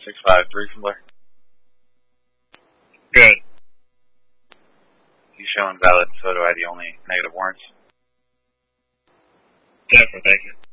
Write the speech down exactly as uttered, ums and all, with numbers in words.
six five three from Blair. Good. You showing valid photo I D only, negative warrants. Definitely, thank you.